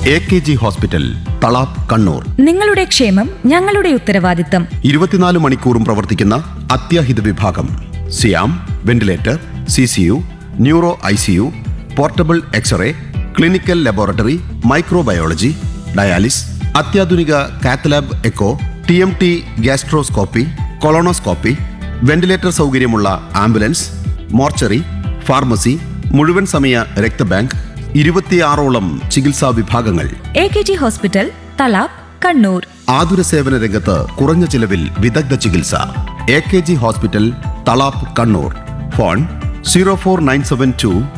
AKG hospital, Thalap, Kannur. നിങ്ങളുടെ ക്ഷേമം ഞങ്ങളുടെ ഉത്തരവാദിത്തം. 24 മണിക്കൂറും പ്രവർത്തിക്കുന്ന അത്യാഹിത വിഭാഗം. സിയാം, ventilator, CCU, neuro ICU, portable x-ray, clinical laboratory, microbiology, dialysis, അത്യാധുനിക cath lab echo, TMT gastroscopy, colonoscopy, ventilator സൗകര്യമുള്ള ആംബുലൻസ്, മോർച്ചറി, ഫാർമസി, മുഴുവൻ സമയ രക്തബാങ്ക്, 26ഓളം ചികിത്സാ വിഭാഗങ്ങൾ. AKG hospital, Thalap, Kannur. ആതുര സേവന രംഗത്ത് കുറഞ്ഞ ചിലവിൽ വിദഗ്ധ ചികിത്സ. AKG hospital, Thalap, Kannur. Phone 04972